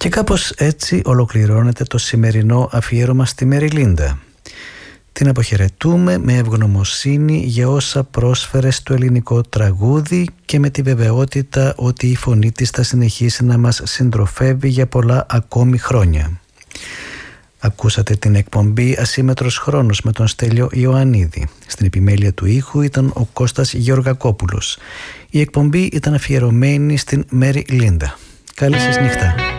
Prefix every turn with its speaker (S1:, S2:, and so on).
S1: Και κάπως έτσι ολοκληρώνεται το σημερινό αφιέρωμα στη Μέρι Λίντα. Την αποχαιρετούμε με ευγνωμοσύνη για όσα πρόσφερε στο ελληνικό τραγούδι και με τη βεβαιότητα ότι η φωνή της θα συνεχίσει να μας συντροφεύει για πολλά ακόμη χρόνια. Ακούσατε την εκπομπή «Ασύμετρος χρόνος» με τον Στέλιο Ιωαννίδη. Στην επιμέλεια του ήχου ήταν ο Κώστας Γεωργακόπουλος. Η εκπομπή ήταν αφιερωμένη στην Μέρι Λίντα. Καλή σας νύχτα.